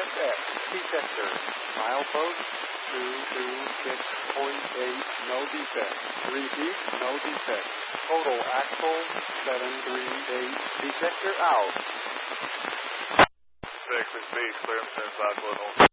FX, detector. Milepost 226.8, no defect. Repeat, no defect. Total axle 738, detector out. Texas Beach, clearance inside Foothold.